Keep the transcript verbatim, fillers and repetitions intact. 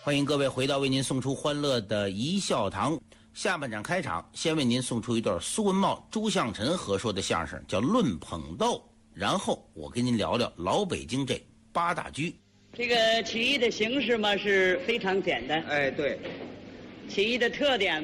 欢迎各位回到为您送出欢乐的一笑堂。下半场开场，先为您送出一段苏文茂、朱向臣合说的相声，叫《论捧逗》。然后我跟您聊聊老北京这八大居。 这个起义的形式嘛是非常简单。 哎，对， 起义的特点